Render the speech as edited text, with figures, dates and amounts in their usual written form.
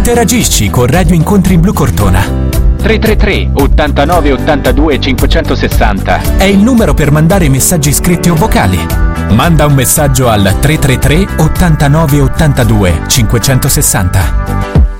Interagisci con Radio Incontri Blu Cortona. 333 89 82 560 È il numero per mandare messaggi scritti o vocali. Manda un messaggio al 333 89 82 560.